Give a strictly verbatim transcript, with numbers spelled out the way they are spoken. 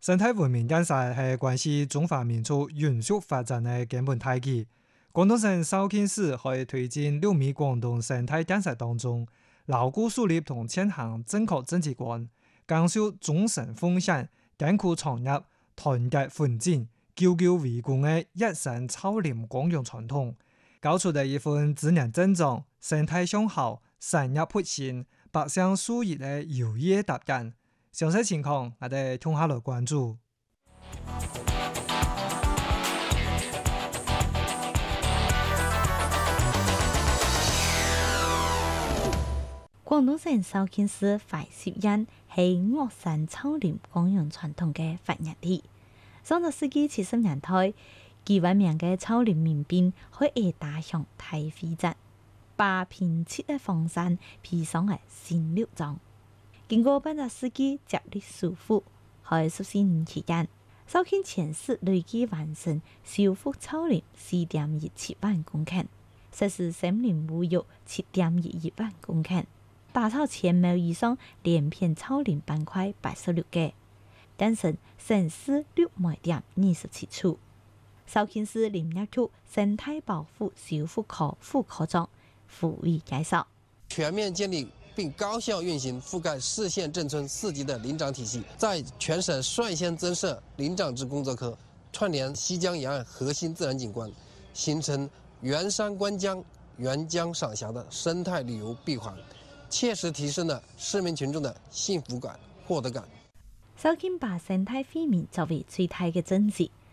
生態文明建設係關係中華民族永續發展嘅根本大計。廣東省紹興市喺推進六米廣東生態建設當中，牢固樹立同踐行正確政治觀，堅守終身奉獻、艱苦創業、團結奮進、久久為功嘅一生草林光陽傳統，搞出的一份自然增長、生態向好、產業復興、百姓受益嘅有益答案。詳細情況，我哋聽下來關注。 廣東省紹興市槐樹園係岳山草林光陽傳統嘅發源地。上個世紀七十年代，幾萬名嘅草林民兵可以打響大飛陣，把拼切嘅荒山披上嘅新綠裝。經過半個世紀接力修復，喺十四年期間，紹興全市累計完成修復草林四點一七萬公頃，實施森林保育七點一一萬公頃，打造千畝以上連片草林板塊八十六個，誕生城市綠埋點二十七處。紹興市林業局生態保護修復科副科長傅偉介紹， 全面建立並高效運行覆蓋市縣鎮村四級的林長體系，在全省率先增設林長制工作科，串聯西江沿岸核心自然景觀，形成原山觀江、原江賞霞的生態旅遊閉環，切實提升了市民群眾的幸福感、獲得感。 紹興把生態惠民作為最大嘅政績。